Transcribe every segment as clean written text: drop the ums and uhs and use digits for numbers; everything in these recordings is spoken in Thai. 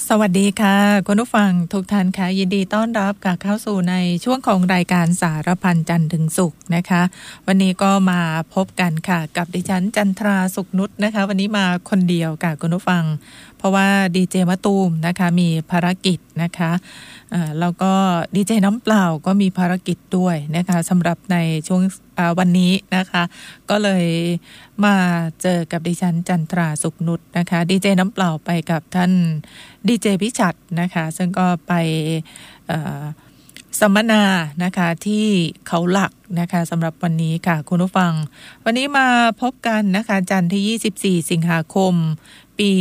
สวัสดีค่ะคุณผู้ฟังทุกท่านค่ะยินดีต้อนรับกับเข้าสู่ในช่วงของรายการสารพันจันทร์ถึงศุกร์นะคะวันนี้ก็มาพบกันค่ะกับดิฉันจันทราสุขนุชนะคะวันนี้มาคนเดียวกับคุณผู้ฟังเพราะว่าดีเจมะตูมนะคะมีภารกิจนะคะแล้วก็ดีเจน้ำเปล่าก็มีภารกิจด้วยนะคะสำหรับในช่วงวันนี้นะคะก็เลยมาเจอกับดิฉันจันทราสุขนุชนะคะดีเจน้ำเปล่าไปกับท่านดีเจพิชัดนะคะซึ่งก็ไปสัมมนานะคะที่เขาหลักนะคะสำหรับวันนี้ค่ะคุณผู้ฟังวันนี้มาพบกันนะคะจันทร์ที่24สิงหาคมปี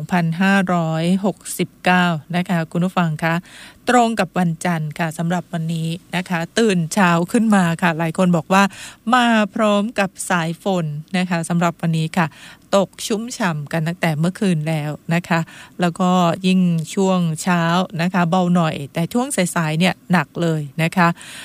2569นะคะคุณผู้ฟังคะตรงกับวันจันทร์ค่ะสำหรับวันนี้นะคะตื่นเช้าขึ้นมาค่ะหลายคนบอกว่ามาพร้อมกับสายฝนนะคะสำหรับวันนี้ค่ะตกชุ่มฉ่ำกันตั้งแต่เมื่อคืนแล้วนะคะแล้วก็ยิ่งช่วงเช้านะคะเบาหน่อยแต่ช่วงสายๆเนี่ยหนักเลยนะคะ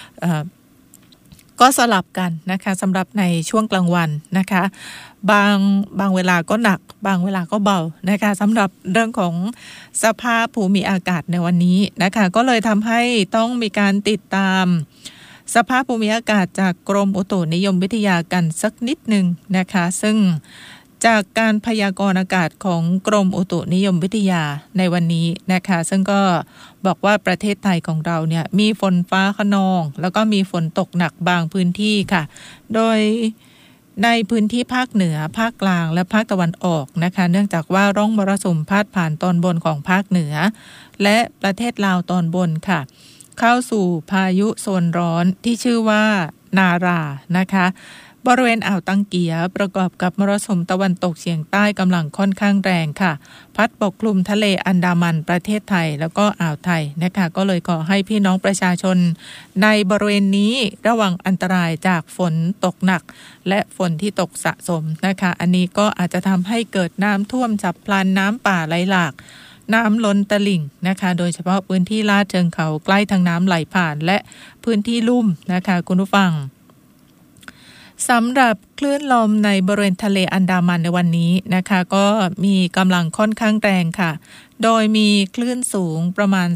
ก็สลับกันนะคะสำหรับในช่วงกลางวันนะคะบางเวลาก็หนักบางเวลาก็เบานะคะสำหรับเรื่องของสภาพภูมิอากาศในวันนี้นะคะก็เลยทำให้ต้องมีการติดตามสภาพภูมิอากาศจากกรมอุตุนิยมวิทยากันสักนิดนึงนะคะซึ่งจากการพยากรณ์อากาศของกรมอุตุนิยมวิทยาในวันนี้นะคะซึ่งก็บอกว่าประเทศไทยของเราเนี่ยมีฝนฟ้าคะนองแล้วก็มีฝนตกหนักบางพื้นที่ค่ะโดยในพื้นที่ภาคเหนือภาคกลางและภาคตะวันออกนะคะเนื่องจากว่าร่องมรสุมพาดผ่านตอนบนของภาคเหนือและประเทศลาวตอนบนค่ะเข้าสู่พายุโซนร้อนที่ชื่อว่านารานะคะบริเวณอ่าวตังเกียประกอบกับมรสุมตะวันตกเฉียงใต้กำลังค่อนข้างแรงค่ะพัดปกคลุมทะเลอันดามันประเทศไทยแล้วก็อ่าวไทยนะคะก็เลยขอให้พี่น้องประชาชนในบริเวณนี้ระวังอันตรายจากฝนตกหนักและฝนที่ตกสะสมนะคะอันนี้ก็อาจจะทำให้เกิดน้ำท่วมฉับพลันน้ำป่าไหลหลากน้ำล้นตลิ่งนะคะโดยเฉพาะพื้นที่ลาดเชิงเขาใกล้ทางน้ำไหลผ่านและพื้นที่ลุ่มนะคะคุณผู้ฟังสำหรับคลื่นลมในบริเวณทะเลอันดามันในวันนี้นะคะก็มีกำลังค่อนข้างแรงค่ะโดยมีคลื่นสูงประมาณ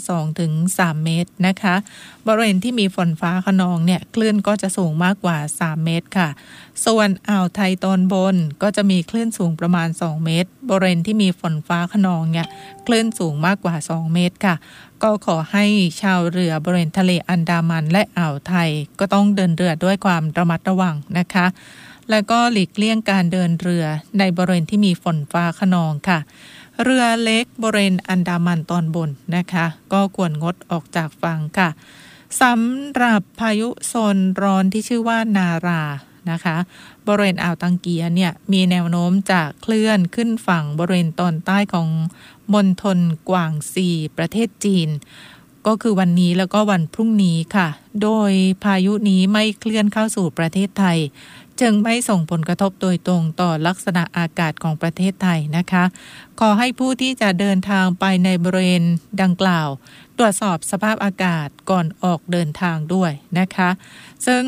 2-3 เมตรนะคะบริเวณที่มีฝนฟ้าคะนองเนี่ยคลื่นก็จะสูงมากกว่า3เมตรค่ะส่วนอ่าวไทยตอนบนก็จะมีคลื่นสูงประมาณ2เมตรบริเวณที่มีฝนฟ้าคะนองเนี่ยคลื่นสูงมากกว่า2เมตรค่ะก็ขอให้ชาวเรือบริเวณทะเลอันดามันและอ่าวไทยก็ต้องเดินเรือด้วยความระมัดระวังนะคะแล้วก็หลีกเลี่ยงการเดินเรือในบริเวณที่มีฝนฟ้าคะนองค่ะเรือเล็กบริเวณอันดามันตอนบนนะคะก็ควรงดออกจากฝั่งค่ะสำหรับพายุโซนร้อนที่ชื่อว่านารานะคะบริเวณอ่าวตังเกียเนี่ยมีแนวโน้มจะเคลื่อนขึ้นฝั่งบริเวณตอนใต้ของมณฑลกวางซีประเทศจีนก็คือวันนี้แล้วก็วันพรุ่งนี้ค่ะโดยพายุนี้ไม่เคลื่อนเข้าสู่ประเทศไทยจึงไม่ส่งผลกระทบโดยตรงต่อลักษณะอากาศของประเทศไทยนะคะขอให้ผู้ที่จะเดินทางไปในบริเวณดังกล่าวตรวจสอบสภาพอากาศก่อนออกเดินทางด้วยนะคะซึ่ง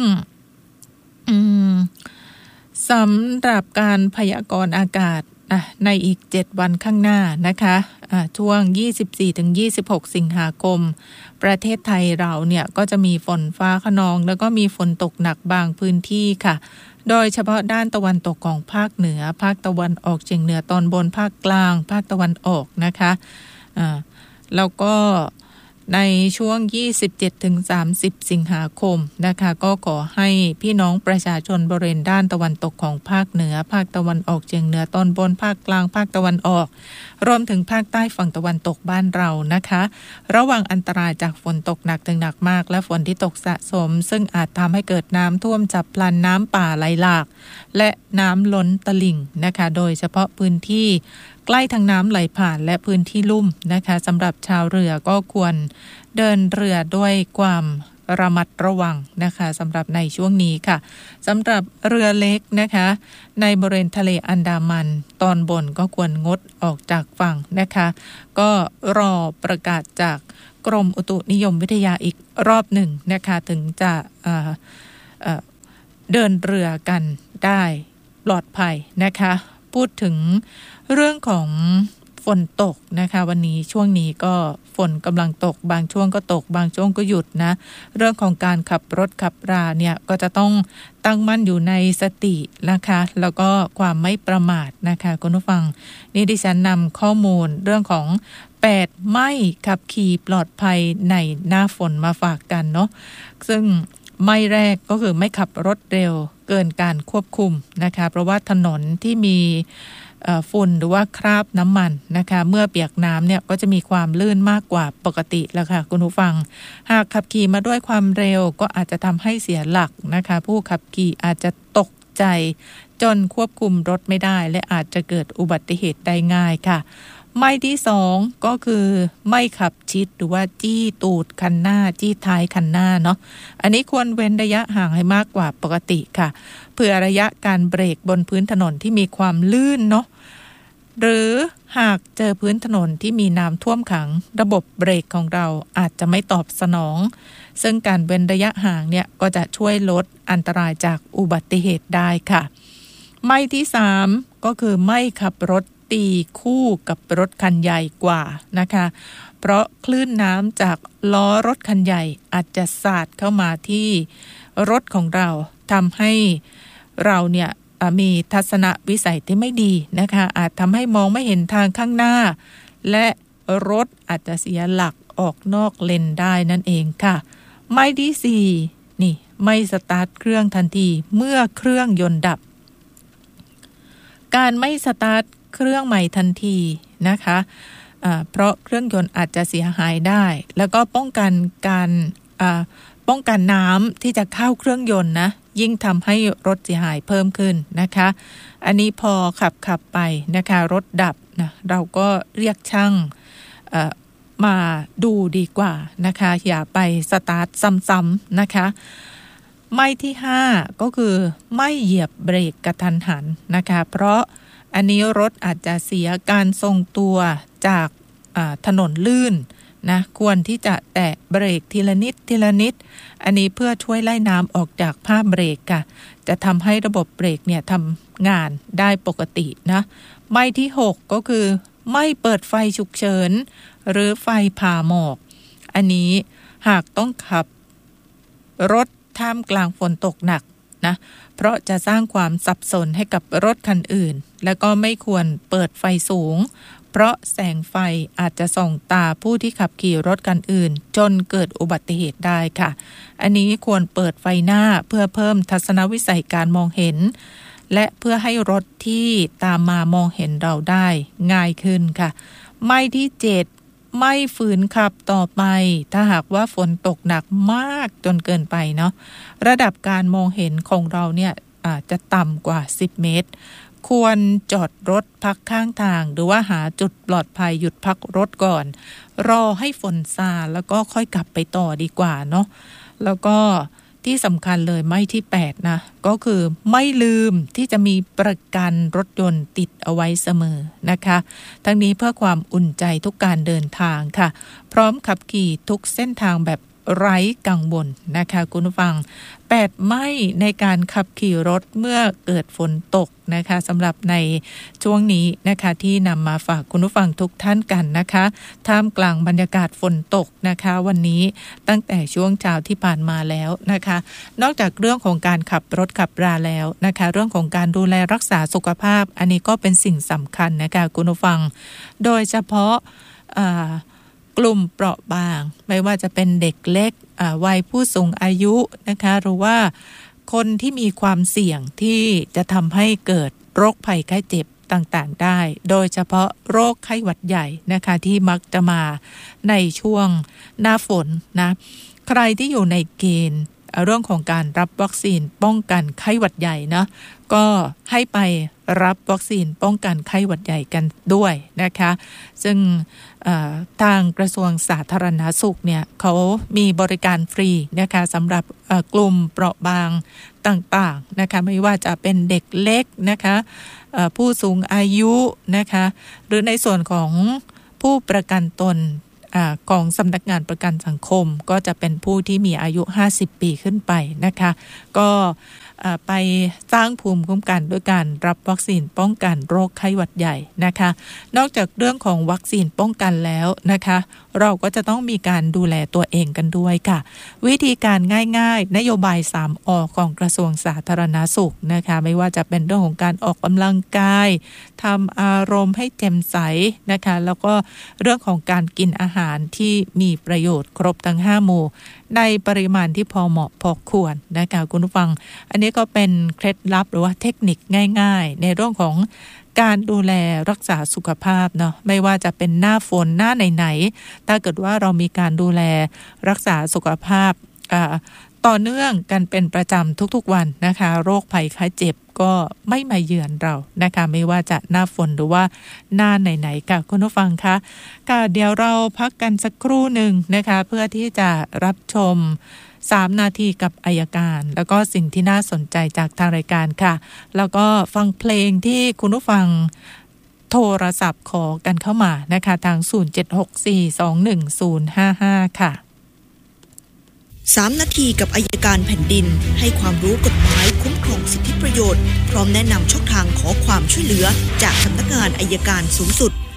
สำหรับการพยากรณ์อากาศในอีก7วันข้างหน้านะคะช่วง 24-26 สิงหาคมประเทศไทยเราเนี่ยก็จะมีฝนฟ้าคะนองแล้วก็มีฝนตกหนักบางพื้นที่ค่ะโดยเฉพาะด้านตะวันตกของภาคเหนือภาคตะวันออกเฉียงเหนือตอนบนภาคกลางภาคตะวันออกนะคะแล้วก็ในช่วง 27-30 สิงหาคมนะคะก็ขอให้พี่น้องประชาชนบริเวณด้านตะวันตกของภาคเหนือภาคตะวันออกเฉียงเหนือตอนบนภาคกลางภาคตะวันออกรวมถึงภาคใต้ฝั่งตะวันตกบ้านเรานะคะระวังอันตรายจากฝนตกหนักถึงหนักมากและฝนที่ตกสะสมซึ่งอาจทำให้เกิดน้ำท่วมฉับพลันน้ำป่าไหลหลากและน้ำล้นตลิ่งนะคะโดยเฉพาะพื้นที่ใกล้ทางน้ำไหลผ่านและพื้นที่ลุ่มนะคะสำหรับชาวเรือก็ควรเดินเรือด้วยความระมัดระวังนะคะสำหรับในช่วงนี้ค่ะสำหรับเรือเล็กนะคะในบริเวณทะเลอันดามันตอนบนก็ควรงดออกจากฝั่งนะคะก็รอประกาศจากกรมอุตุนิยมวิทยาอีกรอบหนึ่งนะคะถึงจะเดินเรือกันได้ปลอดภัยนะคะพูดถึงเรื่องของฝนตกนะคะวันนี้ช่วงนี้ก็ฝนกำลังตกบางช่วงก็ตกบางช่วงก็หยุดนะเรื่องของการขับรถขับราเนี่ยก็จะต้องตั้งมั่นอยู่ในสตินะคะแล้วก็ความไม่ประมาทนะคะคุณผู้ฟังนี่ดิฉันนำข้อมูลเรื่องของ8ไม่ขับขี่ปลอดภัยในหน้าฝนมาฝากกันเนาะซึ่งไม่แรกก็คือไม่ขับรถเร็วเกินการควบคุมนะคะเพราะว่าถนนที่มีฝุ่นหรือว่าคราบน้ำมันนะคะเมื่อเปียกน้ำเนี่ยก็จะมีความลื่นมากกว่าปกติแล้วค่ะคุณผู้ฟังหากขับขี่มาด้วยความเร็วก็อาจจะทำให้เสียหลักนะคะผู้ขับขี่อาจจะตกใจจนควบคุมรถไม่ได้และอาจจะเกิดอุบัติเหตุได้ง่ายค่ะไม่ที่2ก็คือไม่ขับชิดหรือว่าจี้ตูดคันหน้าจี้ท้ายคันหน้าเนาะอันนี้ควรเว้นระยะห่างให้มากกว่าปกติค่ะเพื่อระยะการเบรกบนพื้นถนนที่มีความลื่นเนาะหรือหากเจอพื้นถนนที่มีน้ำท่วมขังระบบเบรกของเราอาจจะไม่ตอบสนองซึ่งการเว้นระยะห่างเนี่ยก็จะช่วยลดอันตรายจากอุบัติเหตุได้ค่ะไม่ที่3ก็คือไม่ขับรถตีคู่กับรถคันใหญ่กว่านะคะเพราะคลื่นน้ำจากล้อรถคันใหญ่อาจจะสาดเข้ามาที่รถของเราทำให้เราเนี่ยมีทัศนวิสัยที่ไม่ดีนะคะอาจทำให้มองไม่เห็นทางข้างหน้าและรถอาจจะเสียหลักออกนอกเลนได้นั่นเองค่ะไม่ที่4นี่ไม่สตาร์ทเครื่องทันทีเมื่อเครื่องยนต์ดับการไม่สตาร์ทเครื่องใหม่ทันทีนะคะเพราะเครื่องยนต์อาจจะเสียหายได้แล้วก็ป้องกันน้ำที่จะเข้าเครื่องยนต์นะยิ่งทำให้รถเสียหายเพิ่มขึ้นนะคะอันนี้พอขับไปนะคะรถดับนะเราก็เรียกช่างมาดูดีกว่านะคะอย่าไปสตาร์ทซ้ำๆนะคะไม่ที่5ก็คือไม่เหยียบเบรกกระทันหันนะคะเพราะอันนี้รถอาจจะเสียการทรงตัวจากถนนลื่นนะควรที่จะแตะเบรกทีละนิดทีละนิดอันนี้เพื่อช่วยไล่น้ำออกจากผ้าเบรกค่ะจะทำให้ระบบเบรกเนี่ยทำงานได้ปกตินะไม่ที่6ก็คือไม่เปิดไฟฉุกเฉินหรือไฟผ่าหมอกอันนี้หากต้องขับรถท่ามกลางฝนตกหนักนะเพราะจะสร้างความสับสนให้กับรถคันอื่นแล้วก็ไม่ควรเปิดไฟสูงเพราะแสงไฟอาจจะส่องตาผู้ที่ขับขี่รถคันอื่นจนเกิดอุบัติเหตุได้ค่ะอันนี้ควรเปิดไฟหน้าเพื่อเพิ่มทัศนวิสัยการมองเห็นและเพื่อให้รถที่ตามมามองเห็นเราได้ง่ายขึ้นค่ะไม่ที่7ไม่ฝืนขับต่อไปถ้าหากว่าฝนตกหนักมากจนเกินไปเนาะระดับการมองเห็นของเราเนี่ยอาจจะต่ำกว่า10 เมตรควรจอดรถพักข้างทางหรือว่าหาจุดปลอดภัยหยุดพักรถก่อนรอให้ฝนซาแล้วก็ค่อยกลับไปต่อดีกว่าเนาะแล้วก็ที่สำคัญเลยไม่ที่8นะก็คือไม่ลืมที่จะมีประกันรถยนต์ติดเอาไว้เสมอนะคะทั้งนี้เพื่อความอุ่นใจทุกการเดินทางค่ะพร้อมขับขี่ทุกเส้นทางแบบไร้กังวลนะคะคุณผู้ฟัง8ไม่ในการขับขี่รถเมื่อเกิดฝนตกนะคะสำหรับในช่วงนี้นะคะที่นำมาฝากคุณผู้ฟังทุกท่านกันนะคะท่ามกลางบรรยากาศฝนตกนะคะวันนี้ตั้งแต่ช่วงเช้าที่ผ่านมาแล้วนะคะนอกจากเรื่องของการขับรถขับราแล้วนะคะเรื่องของการดูแลรักษาสุขภาพอันนี้ก็เป็นสิ่งสำคัญนะคะคุณผู้ฟังโดยเฉพาะกลุ่มเปราะบางไม่ว่าจะเป็นเด็กเล็กวัยผู้สูงอายุนะคะหรือว่าคนที่มีความเสี่ยงที่จะทำให้เกิดโรคภัยไข้เจ็บต่างๆได้โดยเฉพาะโรคไข้หวัดใหญ่นะคะที่มักจะมาในช่วงหน้าฝนนะใครที่อยู่ในเกณฑ์เรื่องของการรับวัคซีนป้องกันไข้หวัดใหญ่นะก็ให้ไปรับวัคซีนป้องกันไข้หวัดใหญ่กันด้วยนะคะซึ่งทางกระทรวงสาธารณสุขเนี่ยเขามีบริการฟรีนะคะสำหรับกลุ่มเปราะบางต่างๆนะคะไม่ว่าจะเป็นเด็กเล็กนะคะผู้สูงอายุนะคะหรือในส่วนของผู้ประกันตนของสำนักงานประกันสังคมก็จะเป็นผู้ที่มีอายุ50ปีขึ้นไปนะคะก็ไปสร้างภูมิคุ้มกันด้วยการรับวัคซีนป้องกันโรคไข้หวัดใหญ่นะคะนอกจากเรื่องของวัคซีนป้องกันแล้วนะคะเราก็จะต้องมีการดูแลตัวเองกันด้วยค่ะวิธีการง่ายๆนโยบาย 3 อ ของกระทรวงสาธารณสุขนะคะไม่ว่าจะเป็นเรื่องของการออกกำลังกายทำอารมณ์ให้แจ่มใสนะคะแล้วก็เรื่องของการกินอาหารที่มีประโยชน์ครบทั้ง5หมู่ในปริมาณที่พอเหมาะพอควรนะคะคุณผู้ฟังอันนี้ก็เป็นเคล็ดลับหรือว่าเทคนิคง่ายๆในเรื่องของการดูแลรักษาสุขภาพเนาะไม่ว่าจะเป็นหน้าฝนหน้าไหนๆถ้าเกิดว่าเรามีการดูแลรักษาสุขภาพต่อเนื่องกันเป็นประจำทุกๆวันนะคะโรคภัยไข้เจ็บก็ไม่มาเยือนเรานะคะไม่ว่าจะหน้าฝนหรือว่าหน้าไหนๆค่ะคุณผู้ฟังคะค่ะเดี๋ยวเราพักกันสักครู่หนึ่งนะคะเพื่อที่จะรับชม3 นาทีกับอัยการแล้วก็สิ่งที่น่าสนใจจากทางรายการค่ะแล้วก็ฟังเพลงที่คุณผู้ฟังโทรศัพท์ขอกันเข้ามานะคะทาง0764210055ค่ะ 3 นาทีกับอัยการแผ่นดินให้ความรู้กฎหมายคุ้มครองสิทธิประโยชน์พร้อมแนะนำช่องทางขอความช่วยเหลือจากสำนักงานอัยการสูงสุด